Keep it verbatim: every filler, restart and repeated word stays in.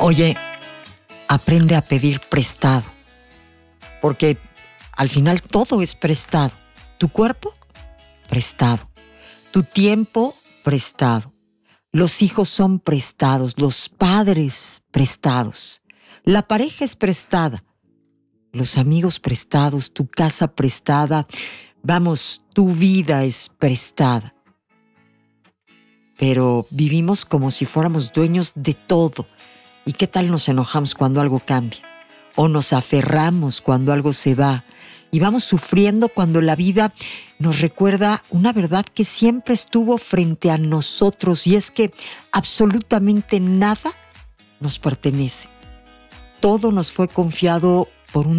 Oye, aprende a pedir prestado, porque al final todo es prestado. Tu cuerpo, prestado. Tu tiempo, prestado. Los hijos son prestados, los padres prestados. La pareja es prestada, los amigos prestados, tu casa prestada. Vamos, tu vida es prestada. Pero vivimos como si fuéramos dueños de todo. ¿Y qué tal nos enojamos cuando algo cambia? O nos aferramos cuando algo se va. Y vamos sufriendo cuando la vida nos recuerda una verdad que siempre estuvo frente a nosotros, y es que absolutamente nada nos pertenece. Todo nos fue confiado por un